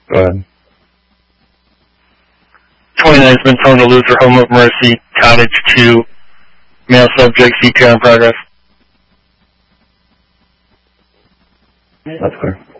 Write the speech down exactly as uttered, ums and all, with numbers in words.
Go ahead. twenty-nine has been flown to Luther, Home of Mercy, Cottage two, male subject, C P R in progress. That's clear.